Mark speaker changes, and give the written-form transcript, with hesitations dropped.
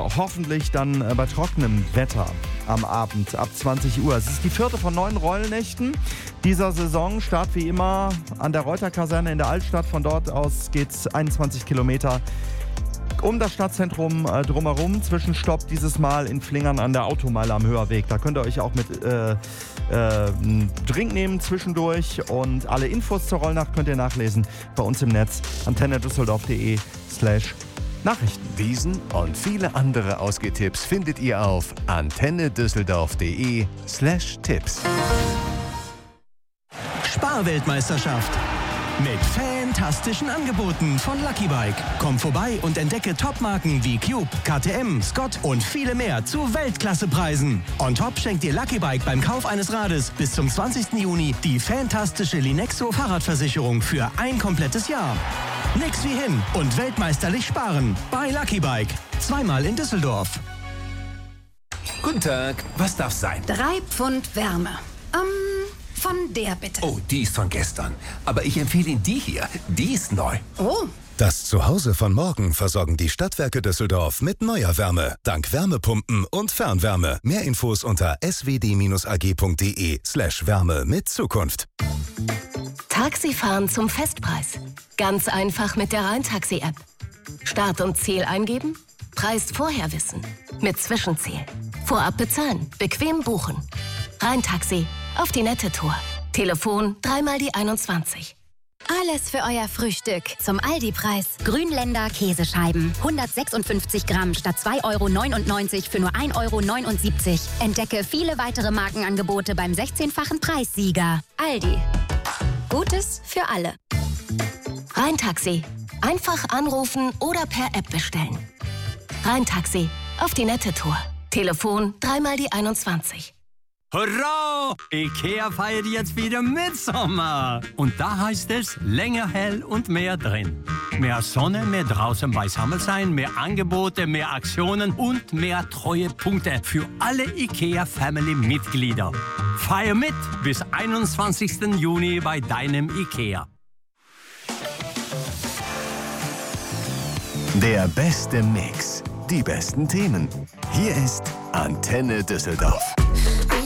Speaker 1: hoffentlich dann bei trockenem Wetter am Abend ab 20 Uhr. Es ist die 4. von 9 Rollnächten dieser Saison. Start wie immer an der Reuter-Kaserne in der Altstadt. Von dort aus geht's 21 Kilometer um das Stadtzentrum drumherum. Zwischenstopp dieses Mal in Flingern an der Automeile am Höherweg. Da könnt ihr euch auch mit einen Drink nehmen zwischendurch. Und alle Infos zur Rollnacht könnt ihr nachlesen bei uns im Netz antennedüsseldorf.de/Nachrichten.
Speaker 2: Diesen und viele andere Ausgehtipps findet ihr auf antennedüsseldorf.de/Tipps.
Speaker 3: Sparweltmeisterschaft. Mit fantastischen Angeboten von Lucky Bike. Komm vorbei und entdecke Topmarken wie Cube, KTM, Scott und viele mehr zu Weltklassepreisen. On top schenkt dir Lucky Bike beim Kauf eines Rades bis zum 20. Juni die fantastische Linexo Fahrradversicherung für ein komplettes Jahr. Nix wie hin und weltmeisterlich sparen bei Lucky Bike. Zweimal in Düsseldorf.
Speaker 4: Guten Tag, was darf sein?
Speaker 5: 3 Pfund Wärme. Von der bitte.
Speaker 4: Oh, die ist von gestern. Aber ich empfehle Ihnen die hier. Die ist neu.
Speaker 5: Oh.
Speaker 6: Das Zuhause von morgen versorgen die Stadtwerke Düsseldorf mit neuer Wärme. Dank Wärmepumpen und Fernwärme. Mehr Infos unter swd-ag.de/Wärme mit Zukunft.
Speaker 7: Taxifahren zum Festpreis. Ganz einfach mit der Rhein-Taxi-App. Start und Ziel eingeben, Preis vorher wissen. Mit Zwischenziel. Vorab bezahlen, bequem buchen. Rhein-Taxi. Auf die nette Tour. Telefon 3x21.
Speaker 8: Alles für euer Frühstück zum Aldi-Preis. Grünländer Käsescheiben. 156 Gramm statt 2,99 € für nur 1,79 €. Entdecke viele weitere Markenangebote beim 16-fachen Preissieger. Aldi. Gutes für alle.
Speaker 7: Rhein-Taxi. Einfach anrufen oder per App bestellen. Rhein-Taxi. Auf die nette Tour. Telefon 3x21.
Speaker 9: Hurra! IKEA feiert jetzt wieder Mitsommer. Und da heißt es länger hell und mehr drin. Mehr Sonne, mehr draußen beisammen sein, mehr Angebote, mehr Aktionen und mehr Treuepunkte für alle IKEA-Family-Mitglieder. Feier mit bis 21. Juni bei deinem IKEA.
Speaker 2: Der beste Mix. Die besten Themen. Hier ist Antenne Düsseldorf.